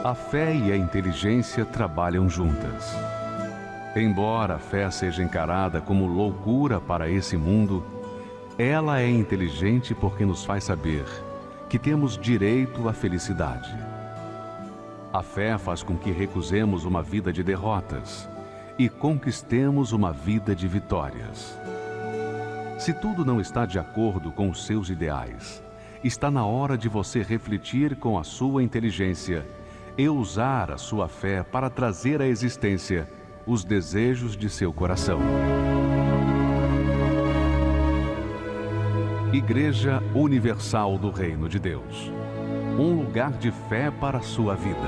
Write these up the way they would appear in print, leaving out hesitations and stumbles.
A fé e a inteligência trabalham juntas. Embora a fé seja encarada como loucura para esse mundo, ela é inteligente porque nos faz saber que temos direito à felicidade. A fé faz com que recusemos uma vida de derrotas e conquistemos uma vida de vitórias. Se tudo não está de acordo com os seus ideais, está na hora de você refletir com a sua inteligência e usar a sua fé para trazer à existência os desejos de seu coração. Igreja Universal do Reino de Deus. Um lugar de fé para a sua vida.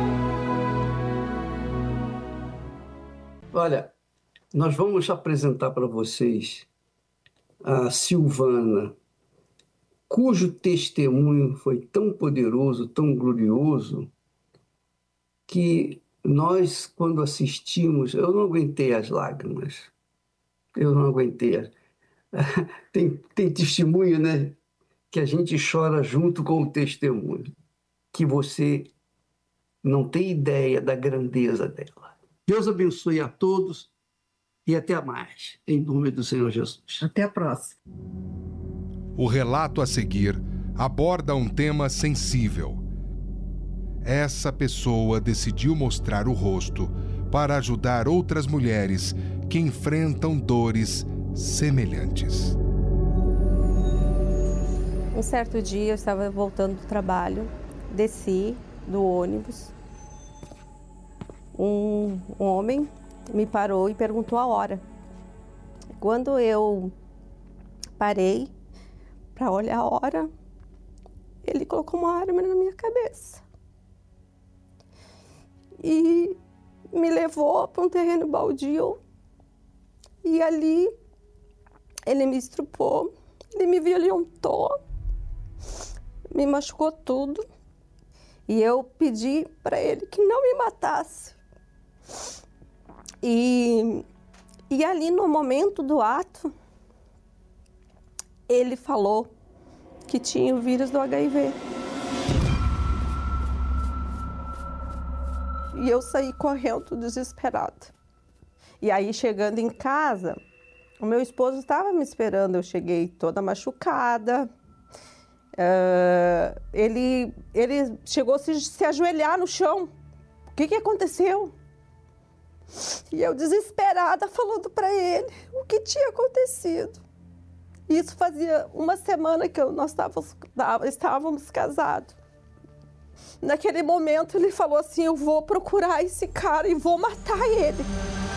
Olha, nós vamos apresentar para vocês a Silvana, cujo testemunho foi tão poderoso, tão glorioso, que nós, quando assistimos, eu não aguentei as lágrimas. Eu não aguentei. Tem testemunho, né? Que a gente chora junto com o testemunho. Que você não tem ideia da grandeza dela. Deus abençoe a todos e até mais, em nome do Senhor Jesus. Até a próxima. O relato a seguir aborda um tema sensível. Essa pessoa decidiu mostrar o rosto para ajudar outras mulheres que enfrentam dores semelhantes. Um certo dia eu estava voltando do trabalho, desci do ônibus. Um homem me parou e perguntou a hora. Quando eu parei para olhar a hora, ele colocou uma arma na minha cabeça e me levou para um terreno baldio. E ali ele me estrupou, ele me violentou, me machucou tudo. E eu pedi para ele que não me matasse. E ali no momento do ato, ele falou que tinha o vírus do HIV. E eu saí correndo desesperada. E aí, chegando em casa, o meu esposo estava me esperando. Eu cheguei toda machucada. Ele chegou a se ajoelhar no chão. O que aconteceu? E eu, desesperada, falando para ele o que tinha acontecido. Isso fazia uma semana que nós estávamos casados. Naquele momento, ele falou assim: eu vou procurar esse cara e vou matar ele.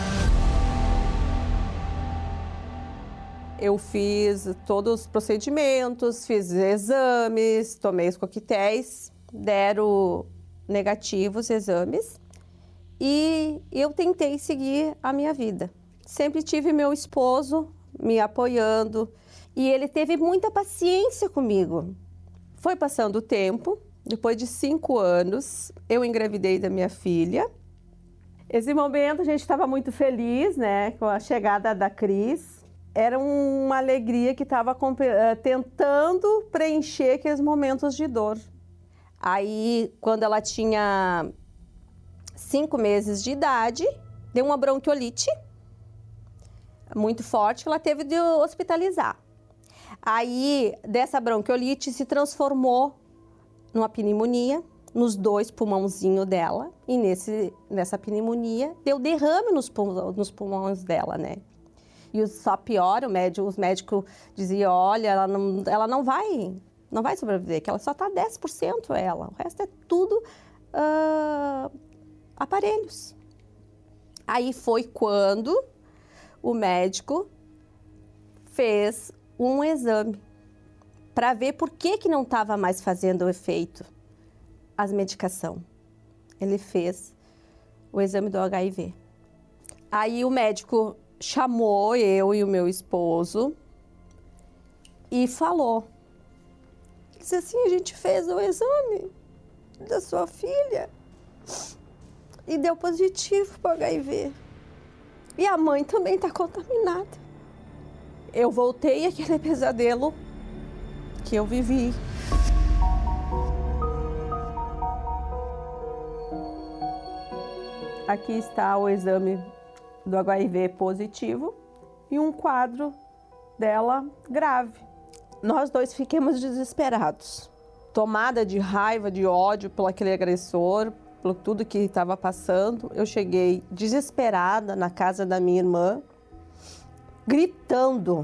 Eu fiz todos os procedimentos, fiz exames, tomei os coquetéis, deram negativos os exames e eu tentei seguir a minha vida. Sempre tive meu esposo me apoiando e ele teve muita paciência comigo. Foi passando o tempo, depois de 5 anos, eu engravidei da minha filha. Esse momento a gente estava muito feliz, né, com a chegada da Cris. Era uma alegria que estava tentando preencher aqueles momentos de dor. Aí, quando ela tinha 5 meses de idade, deu uma bronquiolite muito forte, que ela teve de hospitalizar. Aí, dessa bronquiolite, se transformou numa pneumonia, nos 2 pulmãozinhos dela. E nessa pneumonia, deu derrame nos pulmões dela, né? E só pior, os médicos diziam: olha, ela não vai sobreviver, que ela só está 10% ela. O resto é tudo aparelhos. Aí foi quando o médico fez um exame para ver por que não estava mais fazendo o efeito as medicações. Ele fez o exame do HIV. Aí o médico chamou eu e o meu esposo e falou. Ele disse assim: a gente fez o exame da sua filha e deu positivo para o HIV. E a mãe também está contaminada. Eu voltei àquele pesadelo que eu vivi. Aqui está o exame do HIV positivo e um quadro dela grave. Nós dois ficamos desesperados, tomada de raiva, de ódio por aquele agressor, por tudo que estava passando. Eu cheguei desesperada na casa da minha irmã, gritando.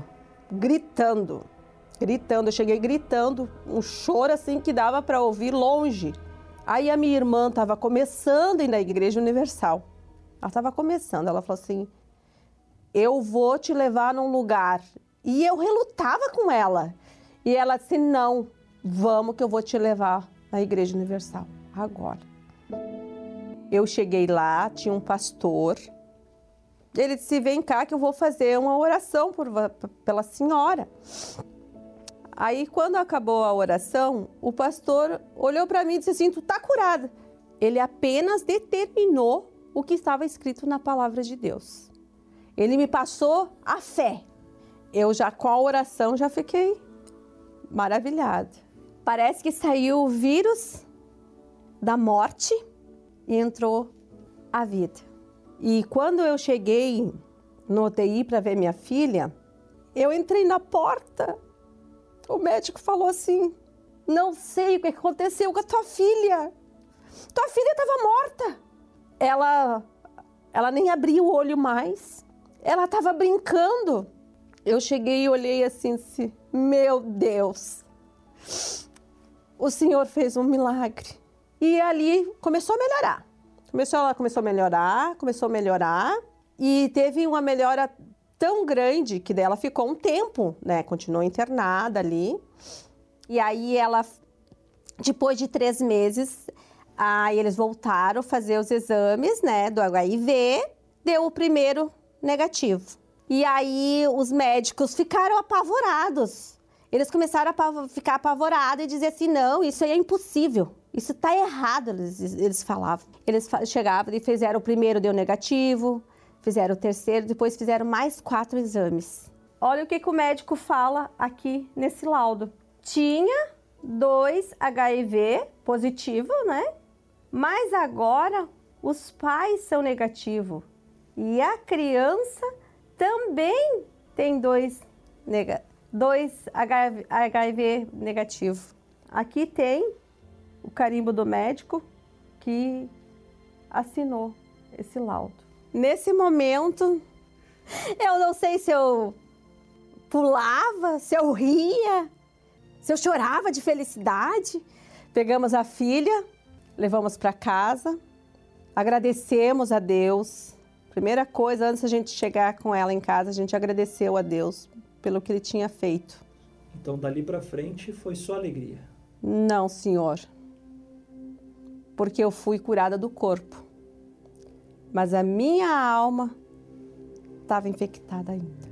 Eu cheguei gritando, um choro assim que dava para ouvir longe. Aí a minha irmã estava começando a ir na Igreja Universal. Ela estava começando, ela falou assim, eu vou te levar num lugar. E eu relutava com ela. E ela disse, não, vamos que eu vou te levar na Igreja Universal, agora. Eu cheguei lá, tinha um pastor. Ele disse, vem cá que eu vou fazer uma oração pela senhora. Aí, quando acabou a oração, o pastor olhou para mim e disse assim, tu tá curada. Ele apenas determinou o que estava escrito na palavra de Deus. Ele me passou a fé. Eu já, com a oração, já fiquei maravilhada. Parece que saiu o vírus da morte e entrou a vida. E quando eu cheguei no UTI para ver minha filha, eu entrei na porta. O médico falou assim, não sei o que aconteceu com a tua filha. Tua filha estava morta. Ela nem abria o olho mais. Ela estava brincando. Eu cheguei e olhei assim, meu Deus. O Senhor fez um milagre. E ali começou a melhorar. Ela começou a melhorar. E teve uma melhora tão grande que dela ficou um tempo, né? Continuou internada ali. E aí ela, depois de 3 meses, aí eles voltaram a fazer os exames, né? Do HIV, deu o primeiro negativo. E aí os médicos ficaram apavorados. Eles começaram a ficar apavorados e dizer assim, não, isso aí é impossível. Isso está errado, eles falavam. Eles chegavam e fizeram o primeiro, deu negativo. Fizeram o terceiro, depois fizeram mais 4 exames. Olha o que o médico fala aqui nesse laudo. Tinha 2 HIV positivo, né? Mas agora os pais são negativos. E a criança também tem 2 HIV negativo. Aqui tem o carimbo do médico que assinou esse laudo. Nesse momento, eu não sei se eu pulava, se eu ria, se eu chorava de felicidade. Pegamos a filha, levamos para casa, agradecemos a Deus. Primeira coisa, antes da gente chegar com ela em casa, a gente agradeceu a Deus pelo que Ele tinha feito. Então, dali para frente, foi só alegria? Não, senhor. Porque eu fui curada do corpo. Mas a minha alma estava infectada ainda.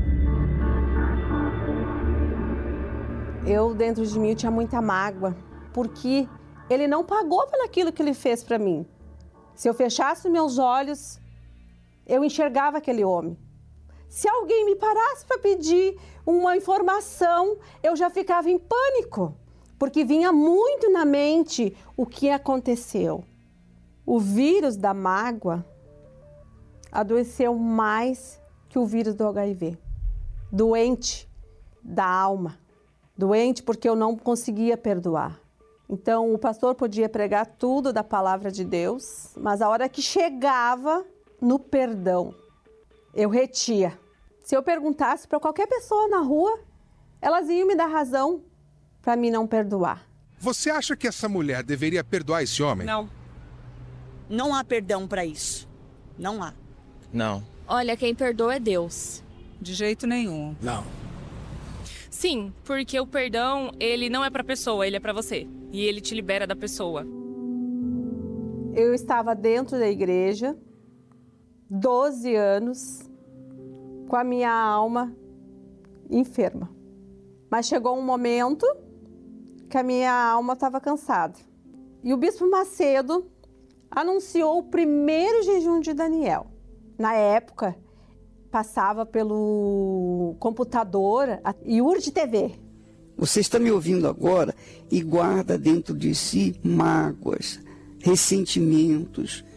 Eu, dentro de mim, tinha muita mágoa, porque Ele não pagou por aquilo que Ele fez para mim. Se eu fechasse meus olhos, eu enxergava aquele homem. Se alguém me parasse para pedir uma informação, eu já ficava em pânico, porque vinha muito na mente o que aconteceu. O vírus da mágoa adoeceu mais que o vírus do HIV. Doente da alma. Doente porque eu não conseguia perdoar. Então, o pastor podia pregar tudo da palavra de Deus, mas a hora que chegava no perdão, eu retia. Se eu perguntasse para qualquer pessoa na rua, elas iam me dar razão para mim não perdoar. Você acha que essa mulher deveria perdoar esse homem? Não. Não há perdão para isso. Não há. Não. Olha, quem perdoa é Deus. De jeito nenhum. Não. Sim, porque o perdão, ele não é pra pessoa, ele é pra você. E ele te libera da pessoa. Eu estava dentro da igreja, 12 anos, com a minha alma enferma. Mas chegou um momento que a minha alma estava cansada. E o bispo Macedo anunciou o primeiro jejum de Daniel. Na época, passava pelo computador a IURD TV. Você está me ouvindo agora e guarda dentro de si mágoas, ressentimentos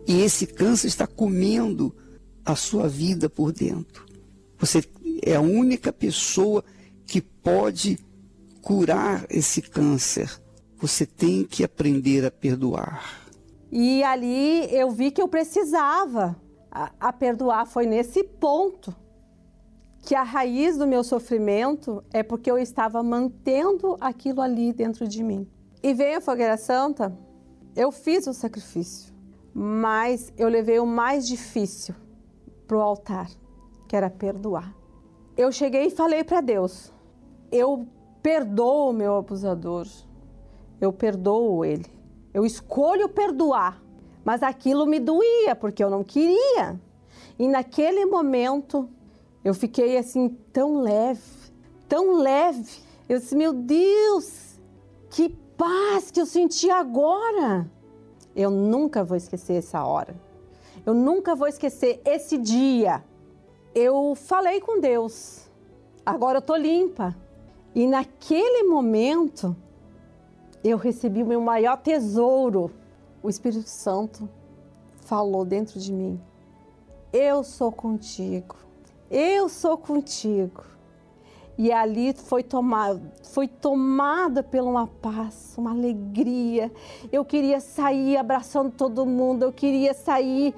E esse câncer está comendo a sua vida por dentro. Você é a única pessoa que pode curar esse câncer. Você tem que aprender a perdoar. E ali eu vi que eu precisava a perdoar. Foi nesse ponto que a raiz do meu sofrimento é porque eu estava mantendo aquilo ali dentro de mim. E veio a Fogueira Santa, eu fiz o sacrifício, mas eu levei o mais difícil para o altar, que era perdoar. Eu cheguei e falei para Deus, eu perdoo o meu abusador, eu perdoo ele, eu escolho perdoar, mas aquilo me doía porque eu não queria. E naquele momento eu fiquei assim tão leve, tão leve. Eu disse, meu Deus, que paz que eu senti agora. Eu nunca vou esquecer essa hora. Eu nunca vou esquecer esse dia. Eu falei com Deus, agora eu tô limpa. E naquele momento, eu recebi o meu maior tesouro. O Espírito Santo falou dentro de mim, eu sou contigo, eu sou contigo. E ali foi tomada pela uma paz, uma alegria. Eu queria sair abraçando todo mundo, eu queria sair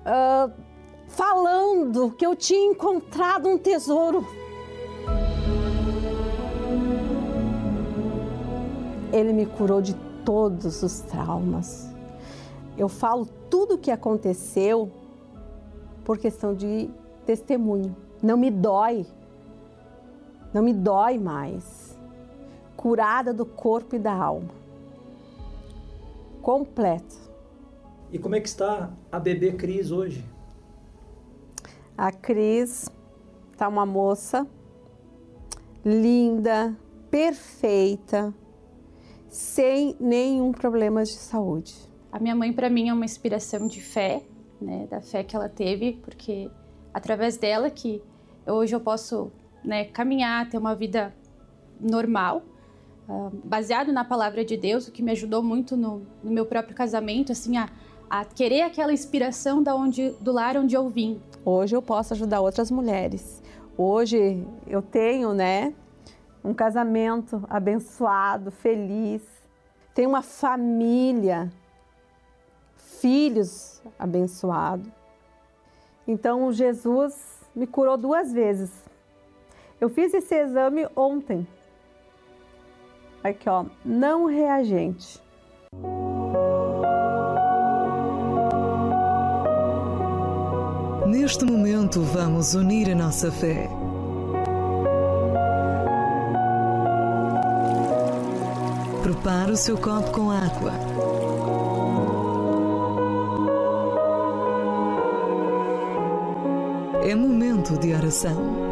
falando que eu tinha encontrado um tesouro. Ele me curou de todos os traumas. Eu falo tudo o que aconteceu por questão de testemunho. Não me dói. Não me dói mais. Curada do corpo e da alma. Completo. E como é que está a bebê Cris hoje? A Cris está uma moça linda, perfeita, sem nenhum problema de saúde. A minha mãe, para mim, é uma inspiração de fé, né, da fé que ela teve, porque através dela que hoje eu posso, né, caminhar, ter uma vida normal, baseado na palavra de Deus, o que me ajudou muito no meu próprio casamento, assim, a querer aquela inspiração do lar onde eu vim. Hoje eu posso ajudar outras mulheres. Hoje eu tenho, né, um casamento abençoado, feliz. Tenho uma família, filhos abençoados. Então Jesus me curou 2 vezes. Eu fiz esse exame ontem. Aqui, ó, não reagente. Neste momento, vamos unir a nossa fé. Prepare o seu copo com água. É momento de oração.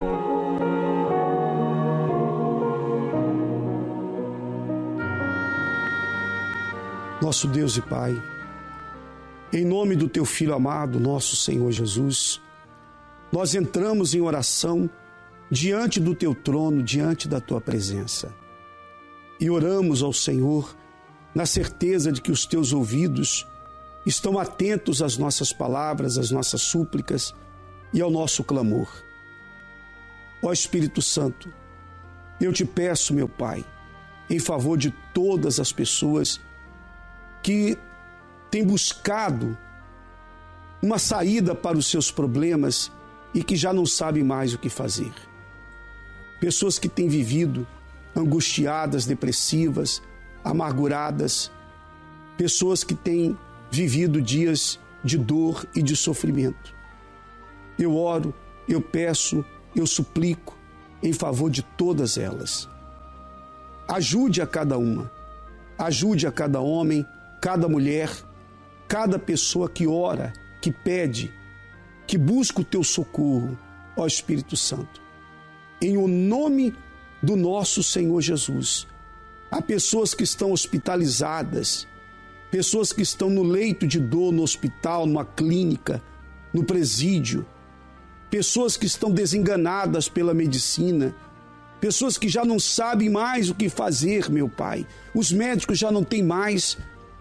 Nosso Deus e Pai, em nome do Teu Filho amado, nosso Senhor Jesus, nós entramos em oração diante do Teu trono, diante da Tua presença. E oramos ao Senhor na certeza de que os Teus ouvidos estão atentos às nossas palavras, às nossas súplicas e ao nosso clamor. Ó Espírito Santo, eu te peço, meu Pai, em favor de todas as pessoas que têm buscado uma saída para os seus problemas e que já não sabem mais o que fazer. Pessoas que têm vivido angustiadas, depressivas, amarguradas, pessoas que têm vivido dias de dor e de sofrimento. Eu oro, eu peço, eu suplico em favor de todas elas. Ajude a cada uma, ajude a cada homem, cada mulher, cada pessoa que ora, que pede, que busca o teu socorro, ó Espírito Santo. Em o nome do nosso Senhor Jesus, há pessoas que estão hospitalizadas, pessoas que estão no leito de dor, no hospital, numa clínica, no presídio, pessoas que estão desenganadas pela medicina, pessoas que já não sabem mais o que fazer, meu Pai. Os médicos já não têm mais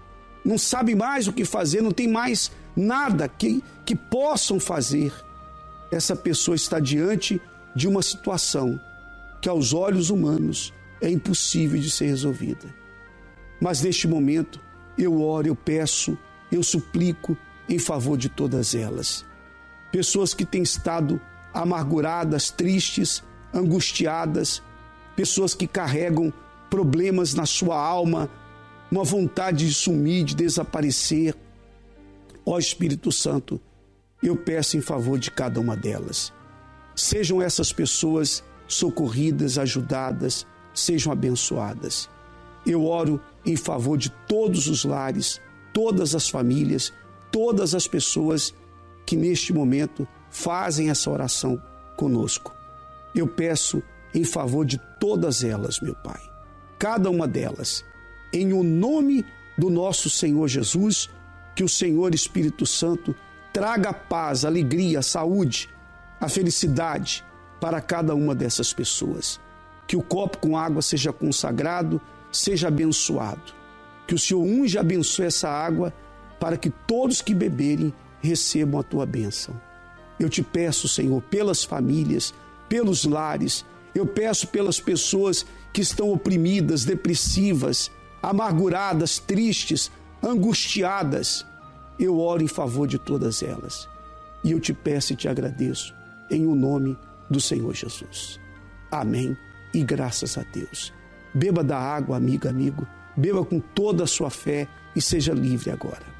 não sabem mais o que fazer, não tem mais nada que possam fazer. Essa pessoa está diante de uma situação que aos olhos humanos é impossível de ser resolvida. Mas neste momento eu oro, eu peço, eu suplico em favor de todas elas. Pessoas que têm estado amarguradas, tristes, angustiadas, pessoas que carregam problemas na sua alma, uma vontade de sumir, de desaparecer. Ó Espírito Santo, eu peço em favor de cada uma delas. Sejam essas pessoas socorridas, ajudadas, sejam abençoadas. Eu oro em favor de todos os lares, todas as famílias, todas as pessoas que neste momento fazem essa oração conosco. Eu peço em favor de todas elas, meu Pai, cada uma delas, em o nome do nosso Senhor Jesus, que o Senhor Espírito Santo traga a paz, a alegria, a saúde, a felicidade para cada uma dessas pessoas. Que o copo com água seja consagrado, seja abençoado. Que o Senhor unja e abençoe essa água para que todos que beberem recebam a tua bênção. Eu te peço, Senhor, pelas famílias, pelos lares, eu peço pelas pessoas que estão oprimidas, depressivas, amarguradas, tristes, angustiadas. Eu oro em favor de todas elas. E eu te peço e te agradeço em o nome do Senhor Jesus. Amém e graças a Deus. Beba da água, amiga, amigo. Beba com toda a sua fé e seja livre agora.